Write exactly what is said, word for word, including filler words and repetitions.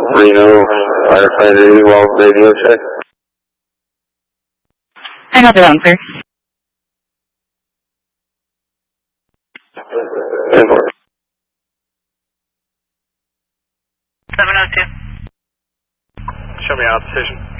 Reno, firefighter, well, radio check. Another one, sir. seven oh two. Show me out, station.